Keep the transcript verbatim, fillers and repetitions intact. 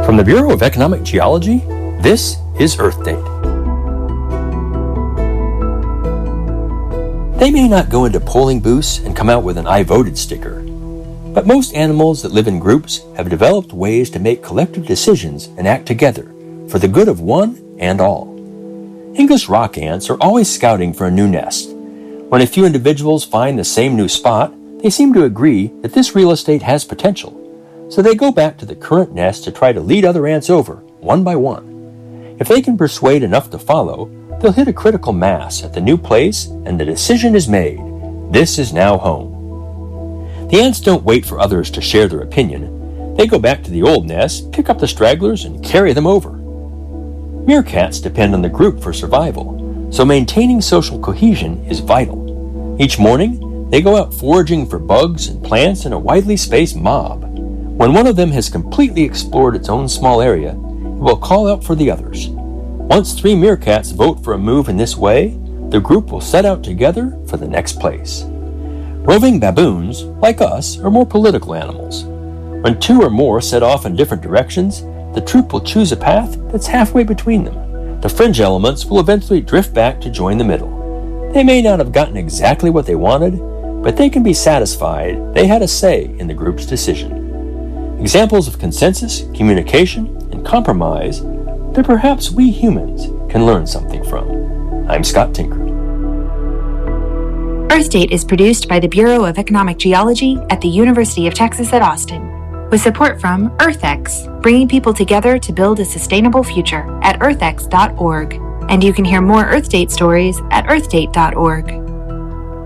From the Bureau of Economic Geology, this is Earth Date. They may not go into polling booths and come out with an I voted sticker, but most animals that live in groups have developed ways to make collective decisions and act together for the good of one and all. English rock ants are always scouting for a new nest. When a few individuals find the same new spot, they seem to agree that this real estate has potential, so they go back to the current nest to try to lead other ants over, one by one. If they can persuade enough to follow, they'll hit a critical mass at the new place and the decision is made. This is now home. The ants don't wait for others to share their opinion. They go back to the old nest, pick up the stragglers, and carry them over. Meerkats depend on the group for survival, so maintaining social cohesion is vital. Each morning, they go out foraging for bugs and plants in a widely spaced mob. When one of them has completely explored its own small area, it will call out for the others. Once three meerkats vote for a move in this way, the group will set out together for the next place. Roving baboons, like us, are more political animals. When two or more set off in different directions, the troop will choose a path that's halfway between them. The fringe elements will eventually drift back to join the middle. They may not have gotten exactly what they wanted, but they can be satisfied they had a say in the group's decision. Examples of consensus, communication, and compromise that perhaps we humans can learn something from. I'm Scott Tinker. Earth Date is produced by the Bureau of Economic Geology at the University of Texas at Austin, with support from EarthX, bringing people together to build a sustainable future at earth x dot org. And you can hear more Earth Date stories at earth date dot org.